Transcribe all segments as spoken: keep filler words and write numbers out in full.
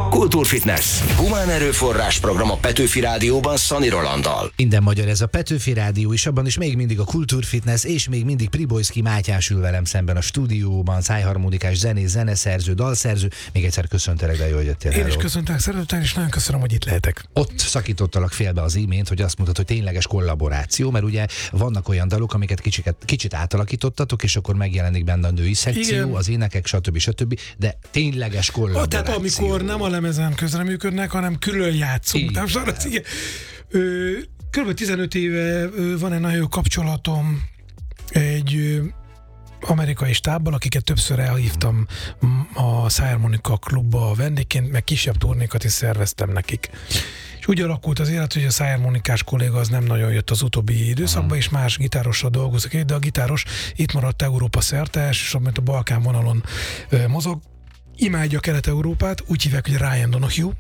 Kultúrfitness. Humán erőforrás program a Petőfi Rádióban Szani Rolanddal. Minden magyar ez a Petőfi Rádió, és abban is még mindig a Kultúrfitness, és még mindig Pribojszky Mátyás ül velem szemben a stúdióban, szájharmonikás, zenész, zeneszerző, dalszerző. Még egyszer köszöntelek, de jó, hogy jöttél. Én is köszöntelek szeretettel, és nagyon köszönöm, hogy itt lehetek. Ott szakítottalak félbe az imént, hogy azt mutat, hogy tényleges kollaboráció, mert ugye vannak olyan dalok, amiket kicsit, kicsit átalakítottatok, és akkor megjelenik benne a női szekció, igen, az énekek, stb. stb. De tényleges kollaboráció. Tehát amikor nem a lemezen közreműködnek, hanem külön játszunk. Tehát, az, igen. Ö, Kb. tizenöt éve van egy nagyon jó kapcsolatom egy ö, amerikai stábbal, akiket többször elhívtam a Szájharmonika klubba vendégként, meg kisebb turnékat is szerveztem nekik. És úgy alakult az élet, hogy a szájharmonikás kolléga az nem nagyon jött az utóbbi időszakban, és más gitárossal dolgozik, de a gitáros itt maradt Európa szerte, elsősorban a Balkán vonalon ö, mozog. Imádja Kelet-Európát, úgy hívják, hogy Ryan Donahue,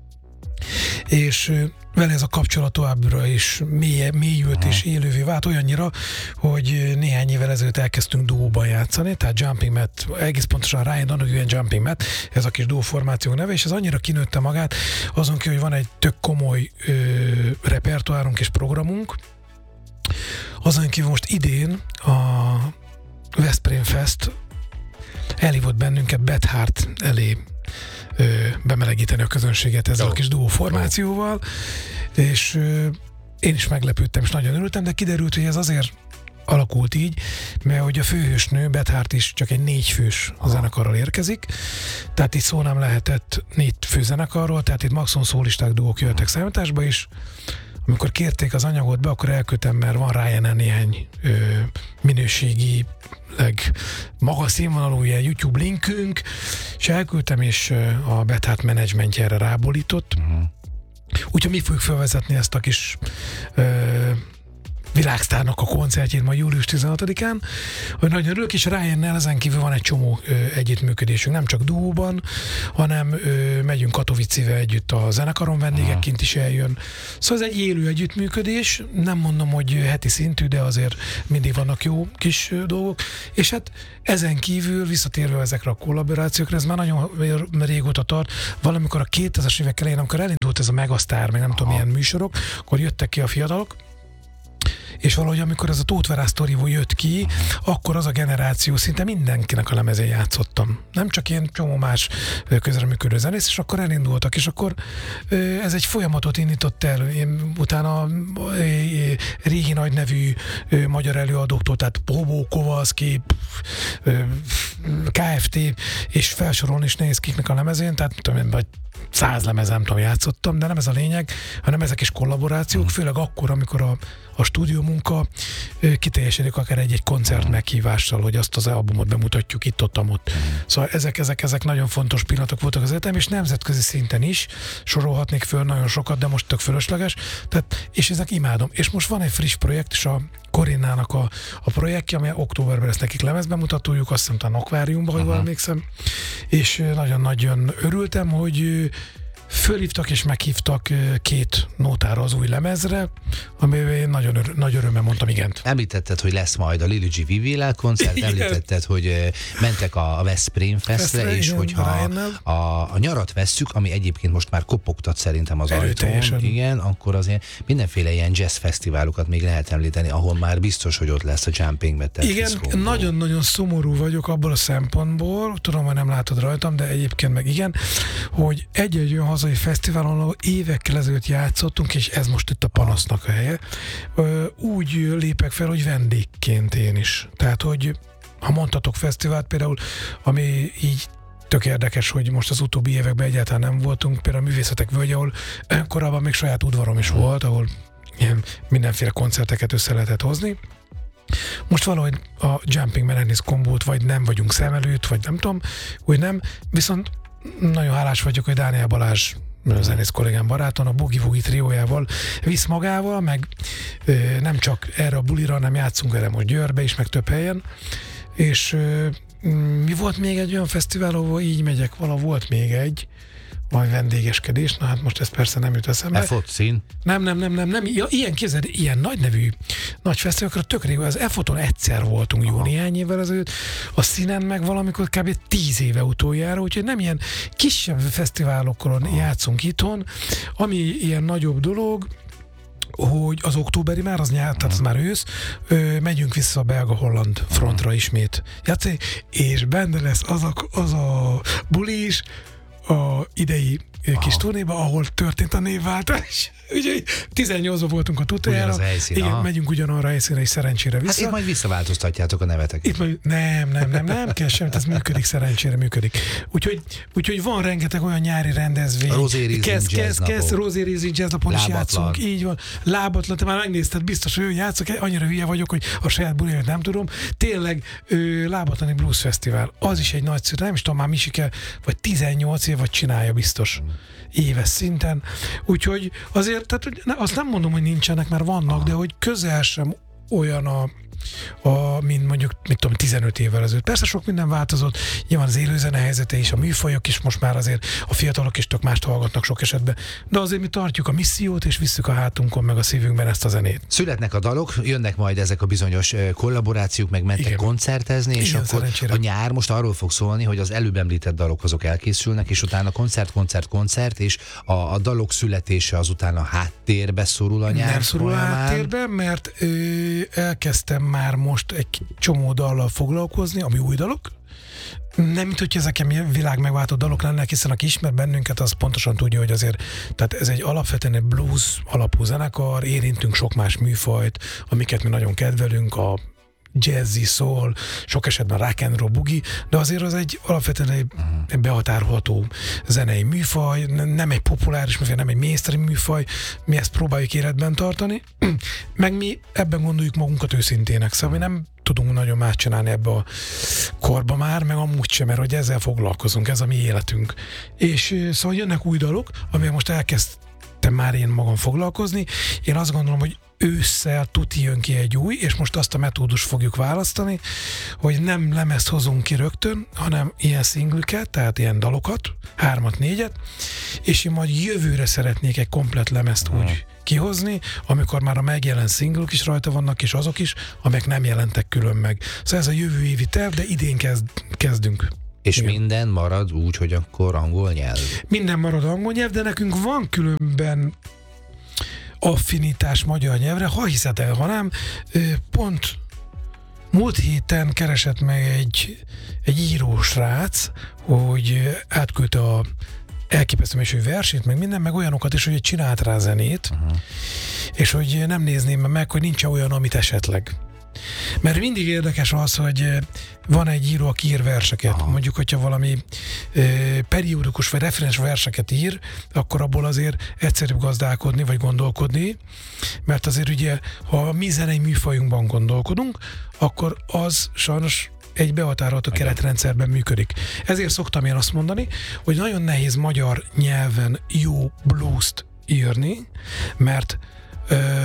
és vele ez a kapcsolat továbbra is mély, mélyült és élővé vált olyannyira, hogy néhány évvel ezelőtt elkezdtünk duóban játszani, tehát Jumping Matt, egész pontosan Ryan Donahue and Jumping Matt, ez a kis duó formáció neve, és ez annyira kinőtte magát, azon ki, hogy van egy tök komoly ö, repertoárunk és programunk, azon kívül most idén a Veszprém Fest elhívott bennünket Beth Hart elé ö, bemelegíteni a közönséget ezzel oh. a kis duó formációval, oh. és ö, én is meglepődtem, és nagyon örültem, de kiderült, hogy ez azért alakult így, mert hogy a főhősnő, Beth Hart is csak egy négy fős a zenekarral érkezik, tehát itt szó nem lehetett négy fő zenekarról, tehát itt maximum szólisták, duók jöttek számításba is. Amikor kérték az anyagot be, akkor elkötem, mert van Ryan-en néhány ö, minőségi, magas színvonalú ilyen YouTube linkünk, és elküldtem, és a Beth Hart menedzsmentje erre rábólított. Uh-huh. Úgyhogy mi fogjuk felvezetni ezt a kis ö, világsztárnak a koncertjét majd július tizenhatodikán, hogy nagyon örülök, és Ryan-nel ezen kívül van egy csomó ö, együttműködésünk, nem csak duóban, hanem ö, megyünk Katowice-be együtt a zenekaron, vendégekként is eljön. Szóval ez egy élő együttműködés, nem mondom, hogy heti szintű, de azért mindig vannak jó kis ö, dolgok, és hát ezen kívül visszatérve ezekre a kollaborációkra, ez már nagyon régóta tart, valamikor a kétezres évek elején, amikor elindult ez a Megasztár, meg nem tudom milyen műsorok, akkor jöttek ki a fiatalok, és valahogy amikor ez a Tóth Verász sztoriból jött ki, akkor az a generáció szinte mindenkinek a lemezén játszottam. Nem csak ilyen csomó más közreműködő zenész, és akkor elindultak, és akkor ez egy folyamatot indított el. Én utána régi nagy nevű magyar előadóktól, tehát Bobó, Kovalszky, ká ef té, és felsorolni is nehéz kiknek a lemezén, tehát tudom, vagy száz lemez, nem tudom, játszottam, de nem ez a lényeg, hanem ezek is kollaborációk, főleg akkor, amikor a, a stúdió munka kiteljesedik akár egy-egy koncert meghívással, hogy azt az albumot bemutatjuk itt, ott, ott. Szóval ezek, ezek, ezek nagyon fontos pillanatok voltak az életem, és nemzetközi szinten is sorolhatnék föl nagyon sokat, de most tök fölösleges. Tehát, és ezek imádom. És most van egy friss projekt is, a Korinnának a, a projektje, ami októberben lesz nekik lemezbemutatójuk, azt hiszem talán akváriumban, ha jól emlékszem, és nagyon-nagyon örültem, hogy fölhívtak és meghívtak két nótára az új lemezre, amivel én nagyon ör- nagy örömmel mondtam igent. Említetted, hogy lesz majd a Lili G. Vivéllel koncert, igen. Említetted, hogy mentek a Veszprém Festre, és igen, hogyha a, a, a nyarat vesszük, ami egyébként most már kopogtat szerintem az ajtón, igen, akkor azért mindenféle ilyen jazz fesztiválokat még lehet említeni, ahol már biztos, hogy ott lesz a Jumping Matt. Igen, nagyon-nagyon szomorú vagyok abból a szempontból, tudom, hogy nem látod rajtam, de egyébként meg igen, hogy egy-egy olyan hazai fesztiválon, ahol évekkel ezelőtt játszottunk, és ez most itt a panasznak a helye, úgy lépek fel, hogy vendégként én is. Tehát, hogy ha mondhatok fesztivált például, ami így tök érdekes, hogy most az utóbbi években egyáltalán nem voltunk, például a Művészetek Völgye, ahol korábban még saját udvarom is volt, ahol ilyen mindenféle koncerteket össze lehetett hozni. Most valahogy a Jumping Menanis kombót vagy nem vagyunk szem előtt, vagy nem tudom, úgy nem, viszont nagyon hálás vagyok, hogy Dániel Balázs, a zenész kollégám baráton, a Boogie Woogie triójával visz magával, meg ö, nem csak erre a bulira, hanem játszunk erre most Győrbe is, meg több helyen, és ö, mi volt még egy olyan fesztivál, ahol így megyek, vala volt még egy, vagy vendégeskedés, na hát most ez persze nem jut eszembe. E-fot szín? Nem, nem, nem, nem, nem. Ja, ilyen képzeld, ilyen nagy nevű nagy fesztiválokra tök rég, az E-foton egyszer voltunk jó néhány évvel ezelőtt, a Színen meg valamikor kb. tíz éve utoljára, úgyhogy nem ilyen kisebb fesztiválokon Aha. játszunk itthon, ami ilyen nagyobb dolog, hogy az októberi már, az nyár, tehát az már ősz, ö, megyünk vissza a belga-holland frontra ismét játszani, és benne lesz az a, az a buli is, a idei Aha. kis turnéba, ahol történt a névváltás. Úgyhogy tizennyolcban voltunk a tutjára. Igen, aha. megyünk ugyanarra a helyszínre, és szerencsére vissza. Hát itt majd visszaváltoztatjátok a neveteket. Itt majd, nem, nem, nem, nem kell semmit, ez működik, szerencsére működik. Úgyhogy, úgyhogy van rengeteg olyan nyári rendezvény. Rosérizing kezd, jazz kezd, kezd Rosérizing jazz napon is játszunk. Így van. Lábatlan, te már megnézted, biztos, hogy ő játszok, annyira hülye vagyok, hogy a saját bulimat nem tudom. Tényleg ő, Lábatlani Blues Fesztivál. Az is egy nagyszerű, nem is tudom, már Misike, vagy tizennyolc év vagy csinálja biztos. Éves szinten. Úgyhogy azért, tehát azt nem mondom, hogy nincsenek, mert vannak, Aha. de hogy közel sem olyan a, a mint mondjuk, mit tudom, tizenöt évvel ezelőtt. Persze sok minden változott, nyilván az élőzene helyzete is, a műfajok is most már azért, a fiatalok is tök mást hallgatnak sok esetben, de azért mi tartjuk a missziót, és visszük a hátunkon, meg a szívünkben ezt a zenét. Születnek a dalok, jönnek majd ezek a bizonyos kollaborációk, meg mentek Igen. koncertezni, és Igen, akkor szerencsére. A nyár most arról fog szólni, hogy az előbb említett dalok azok elkészülnek, és utána koncert, koncert, koncert, és a, a dalok születése az utána háttérbe szorul a nyár. Nem szorul a háttérbe, mert ö, elkezdtem már most egy csomó dallal foglalkozni, ami új dalok. Nem, mint hogy ezek ilyen világ megváltó dalok lennek, hiszen aki ismer bennünket, az pontosan tudja, hogy azért, tehát ez egy alapvetően egy blues alapú zenekar, érintünk sok más műfajt, amiket mi nagyon kedvelünk, a jazzy, soul, sok esetben rock and roll, boogie, de azért az egy alapvetően egy uh-huh. behatárolható zenei műfaj, nem egy populáris műfaj, nem egy mainstream műfaj, mi ezt próbáljuk életben tartani, meg mi ebben gondoljuk magunkat őszintének, szóval mi nem tudunk nagyon más csinálni ebbe a korba már, meg amúgy sem, mert hogy ezzel foglalkozunk, ez a mi életünk. És szóval jönnek új dalok, amivel most elkezdtem már én magam foglalkozni, én azt gondolom, hogy ősszel tuti jön ki egy új, és most azt a metódus fogjuk választani, hogy nem lemezt hozunk ki rögtön, hanem ilyen szinglüket, tehát ilyen dalokat, hármat, négyet, és én majd jövőre szeretnék egy komplett lemezt úgy hmm. kihozni, amikor már a megjelent szinglok is rajta vannak, és azok is, amelyek nem jelentek külön meg. Szóval ez a jövő évi terv, de idén kezd, kezdünk. És Igen. minden marad úgy, hogy akkor angol nyelv? Minden marad angol nyelv, de nekünk van különben affinitás magyar nyelvre, ha hiszed el, ha nem, pont múlt héten keresett meg egy, egy írós-srác, hogy átküldte a elképesztő és versét, meg minden, meg olyanokat is, hogy csinált rá zenét, uh-huh. és hogy nem nézném meg, hogy nincs olyan, amit esetleg. Mert mindig érdekes az, hogy van egy író, aki ír verseket. Aha. Mondjuk, hogyha valami e, periódikus vagy referens verseket ír, akkor abból azért egyszerűbb gazdálkodni, vagy gondolkodni, mert azért ugye, ha a mi zenei műfajunkban gondolkodunk, akkor az sajnos egy behatárolható keretrendszerben működik. Ezért szoktam én azt mondani, hogy nagyon nehéz magyar nyelven jó blues-t írni, mert ö,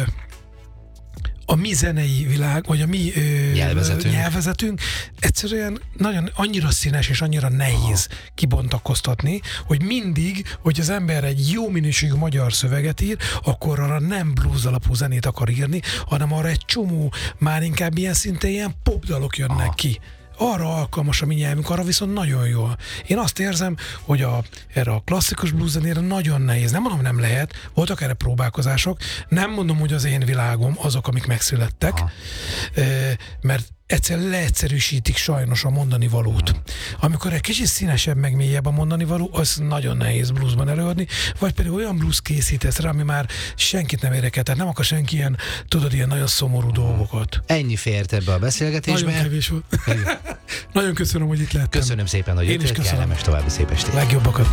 a mi zenei világ, vagy a mi ö, nyelvezetünk. nyelvezetünk egyszerűen nagyon annyira színes és annyira nehéz Aha. kibontakoztatni, hogy mindig, hogy az ember egy jó minőségű magyar szöveget ír, akkor arra nem blues alapú zenét akar írni, hanem arra egy csomó, már inkább ilyen szinte ilyen popdalok jönnek Aha. ki. Arra alkalmas a mi nyelvünk, arra viszont nagyon jó. Én azt érzem, hogy a, erre a klasszikus blues zenére nagyon nehéz. Nem mondom, nem lehet, voltak erre próbálkozások, nem mondom, hogy az én világom azok, amik megszülettek, Aha. mert egyszer leegyszerűsítik sajnos a mondani valót. Amikor egy kicsit színesebb, meg mélyebb a mondani való, az nagyon nehéz bluesban előadni, vagy pedig olyan blues készítesz rá, ami már senkit nem érdekel, tehát nem akar senki ilyen, tudod, ilyen nagyon szomorú dolgokat. Ennyi fért ebbe a beszélgetésbe. Nagyon kevés volt. Nagyon köszönöm, hogy itt lettem. Köszönöm szépen, hogy jöttél, kellemes további szép estét. Legjobbakat.